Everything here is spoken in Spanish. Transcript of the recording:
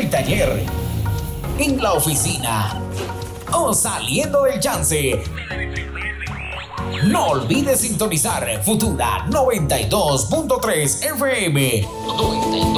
el taller, en la oficina o saliendo del chance. No olvides sintonizar Futura 92.3 FM. 92.